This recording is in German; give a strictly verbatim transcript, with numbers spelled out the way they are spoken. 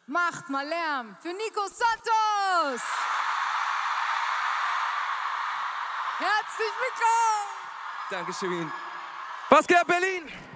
Macht mal Lärm für Nico Santos! Herzlich willkommen! Dankeschön. Was geht, Berlin?